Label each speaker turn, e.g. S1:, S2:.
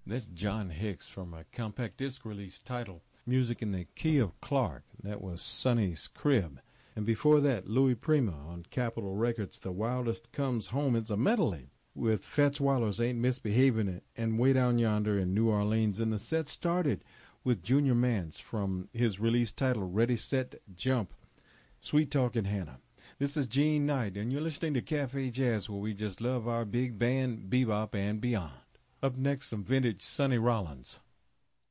S1: That's John Hicks from a compact disc release titled Music in the Key of Clark. That was Sonny's Crib. And before that, Louis Prima on Capitol Records, The Wildest Comes Home. It's a medley with Fats Waller's Ain't Misbehavin' and Way Down Yonder in New Orleans. And the set started with Junior Mance from his release title Ready, Set, Jump, Sweet Talkin' Hannah. This is Gene Knight, and you're listening to Cafe Jazz, where we just love our big band, bebop, and beyond. Up next, some vintage Sonny Rollins.